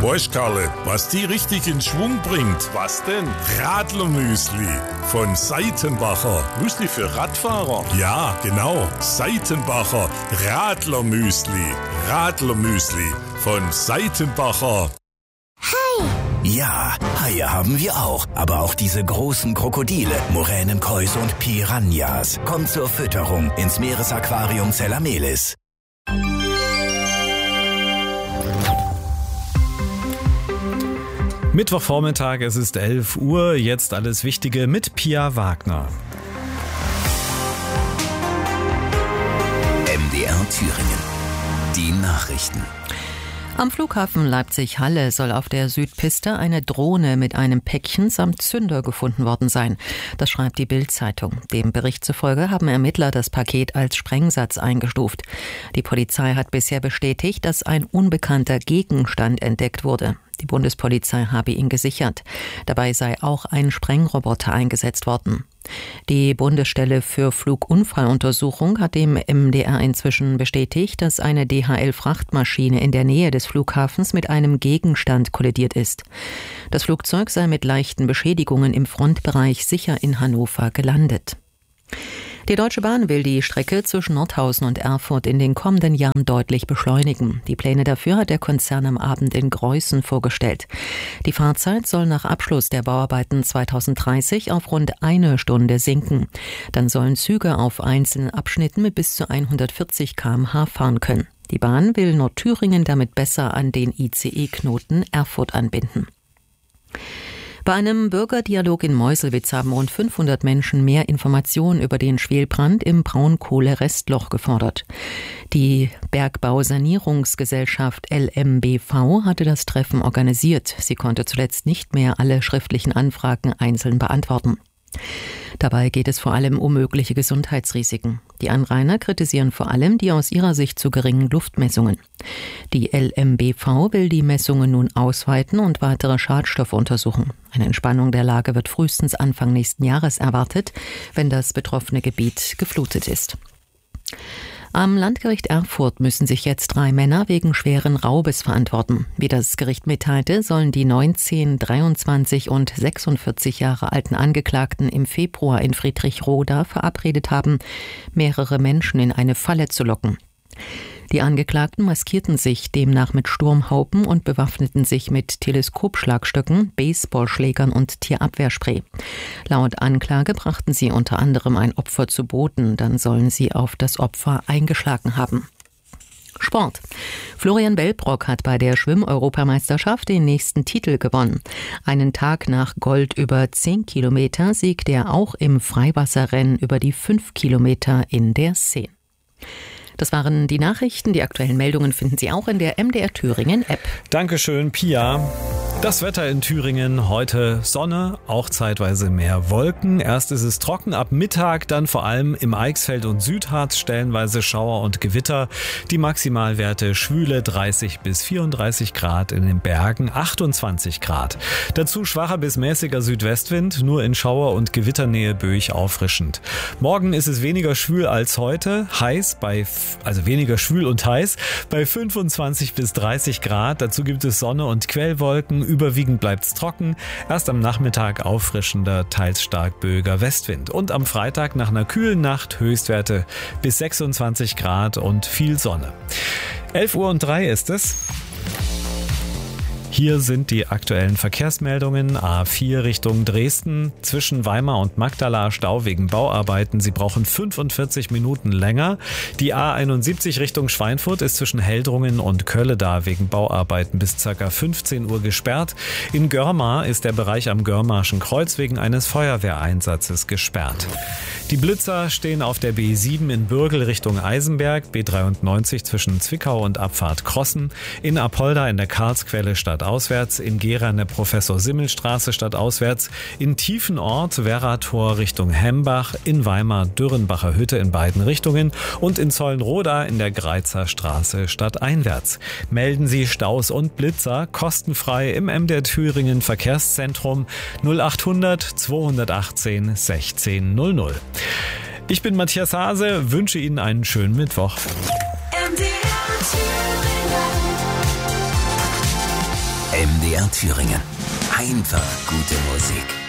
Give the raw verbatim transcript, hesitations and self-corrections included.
Weißt, Karle, was die richtig in Schwung bringt? Was denn? Radlermüsli von Seitenbacher. Müsli für Radfahrer? Ja, genau. Seitenbacher Radlermüsli. Radlermüsli von Seitenbacher. Hai! Ja, Haie haben wir auch. Aber auch diese großen Krokodile, Moränenkäuse und Piranhas. Kommt zur Fütterung ins Meeresaquarium Zellamelis. Mittwochvormittag, es ist elf Uhr, jetzt alles Wichtige mit Pia Wagner. M D R Thüringen. Die Nachrichten. Am Flughafen Leipzig-Halle soll auf der Südpiste eine Drohne mit einem Päckchen samt Zünder gefunden worden sein. Das schreibt die Bild-Zeitung. Dem Bericht zufolge haben Ermittler das Paket als Sprengsatz eingestuft. Die Polizei hat bisher bestätigt, dass ein unbekannter Gegenstand entdeckt wurde. Die Bundespolizei habe ihn gesichert. Dabei sei auch ein Sprengroboter eingesetzt worden. Die Bundesstelle für Flugunfalluntersuchung hat dem M D R inzwischen bestätigt, dass eine D H L-Frachtmaschine in der Nähe des Flughafens mit einem Gegenstand kollidiert ist. Das Flugzeug sei mit leichten Beschädigungen im Frontbereich sicher in Hannover gelandet. Die Deutsche Bahn will die Strecke zwischen Nordhausen und Erfurt in den kommenden Jahren deutlich beschleunigen. Die Pläne dafür hat der Konzern am Abend in Greußen vorgestellt. Die Fahrzeit soll nach Abschluss der Bauarbeiten zweitausenddreißig auf rund eine Stunde sinken. Dann sollen Züge auf einzelnen Abschnitten mit bis zu hundertvierzig Kilometer pro Stunde fahren können. Die Bahn will Nordthüringen damit besser an den I C E-Knoten Erfurt anbinden. Bei einem Bürgerdialog in Meuselwitz haben rund fünfhundert Menschen mehr Informationen über den Schwelbrand im Braunkohle-Restloch gefordert. Die Bergbausanierungsgesellschaft L M B V hatte das Treffen organisiert. Sie konnte zuletzt nicht mehr alle schriftlichen Anfragen einzeln beantworten. Dabei geht es vor allem um mögliche Gesundheitsrisiken. Die Anrainer kritisieren vor allem die aus ihrer Sicht zu geringen Luftmessungen. Die L M B V will die Messungen nun ausweiten und weitere Schadstoffe untersuchen. Eine Entspannung der Lage wird frühestens Anfang nächsten Jahres erwartet, wenn das betroffene Gebiet geflutet ist. Am Landgericht Erfurt müssen sich jetzt drei Männer wegen schweren Raubes verantworten. Wie das Gericht mitteilte, sollen die neunzehn, dreiundzwanzig und sechsundvierzig Jahre alten Angeklagten im Februar in Friedrichroda verabredet haben, mehrere Menschen in eine Falle zu locken. Die Angeklagten maskierten sich demnach mit Sturmhauben und bewaffneten sich mit Teleskopschlagstöcken, Baseballschlägern und Tierabwehrspray. Laut Anklage brachten sie unter anderem ein Opfer zu Boden, dann sollen sie auf das Opfer eingeschlagen haben. Sport. Florian Wellbrock hat bei der Schwimm-Europameisterschaft den nächsten Titel gewonnen. Einen Tag nach Gold über zehn Kilometer siegt er auch im Freiwasserrennen über die fünf Kilometer in der Seine. Das waren die Nachrichten. Die aktuellen Meldungen finden Sie auch in der M D R Thüringen App. Dankeschön, Pia. Das Wetter in Thüringen, heute Sonne, auch zeitweise mehr Wolken. Erst ist es trocken, ab Mittag dann vor allem im Eichsfeld und Südharz stellenweise Schauer und Gewitter. Die Maximalwerte schwüle dreißig bis vierunddreißig Grad, in den Bergen achtundzwanzig Grad. Dazu schwacher bis mäßiger Südwestwind, nur in Schauer- und Gewitternähe böig auffrischend. Morgen ist es weniger schwül als heute, heiß bei, also weniger schwül und heiß bei fünfundzwanzig bis dreißig Grad. Dazu gibt es Sonne und Quellwolken. Überwiegend bleibt es trocken, erst am Nachmittag auffrischender, teils stark böiger Westwind. Und am Freitag nach einer kühlen Nacht Höchstwerte bis sechsundzwanzig Grad und viel Sonne. elf Uhr und drei ist es. Hier sind die aktuellen Verkehrsmeldungen. A vier Richtung Dresden, zwischen Weimar und Magdala Stau wegen Bauarbeiten. Sie brauchen fünfundvierzig Minuten länger. Die A einundsiebzig Richtung Schweinfurt ist zwischen Heldrungen und Kölleda wegen Bauarbeiten bis ca. fünfzehn Uhr gesperrt. In Görmar ist der Bereich am Görmarschen Kreuz wegen eines Feuerwehreinsatzes gesperrt. Die Blitzer stehen auf der B sieben in Bürgel Richtung Eisenberg, B dreiundneunzig zwischen Zwickau und Abfahrt Krossen, in Apolda in der Karlsquelle stadtauswärts, in Gera in der Professor-Simmel-Straße stadtauswärts, in Tiefenort Werrator Richtung Hembach, in Weimar Dürrenbacher Hütte in beiden Richtungen und in Zollenroda in der Greizer Straße stadteinwärts. Melden Sie Staus und Blitzer kostenfrei im M D R Thüringen Verkehrszentrum null achthundert zweihundertachtzehn sechzehn null null. Ich bin Matthias Hase, wünsche Ihnen einen schönen Mittwoch. M D R Thüringen. Einfach gute Musik.